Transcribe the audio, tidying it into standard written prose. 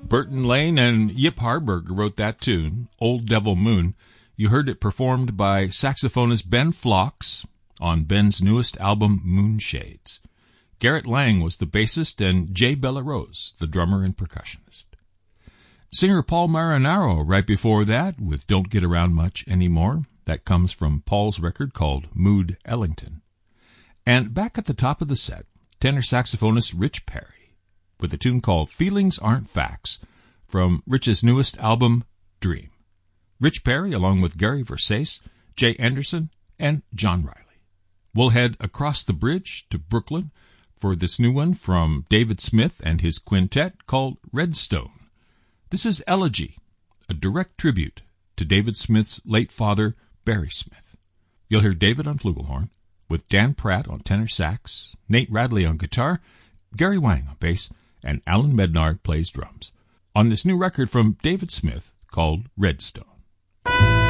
Burton Lane and Yip Harburg wrote that tune, Old Devil Moon. You heard it performed by saxophonist Ben Phlox on Ben's newest album, Moonshades. Garrett Lang was the bassist and Jay Bellarose, the drummer and percussionist. Singer Paul Marinaro right before that with Don't Get Around Much Anymore. That comes from Paul's record called Mood Ellington. And back at the top of the set, tenor saxophonist Rich Perry with a tune called Feelings Aren't Facts from Rich's newest album, Dream. Rich Perry along with Gary Versace, Jay Anderson, and John Riley. We'll head across the bridge to Brooklyn for this new one from David Smith and his quintet called Redstone. This is Elegy, a direct tribute to David Smith's late father, Barry Smith. You'll hear David on flugelhorn, with Dan Pratt on tenor sax, Nate Radley on guitar, Gary Wang on bass, and Alan Mednard plays drums, on this new record from David Smith called Redstone.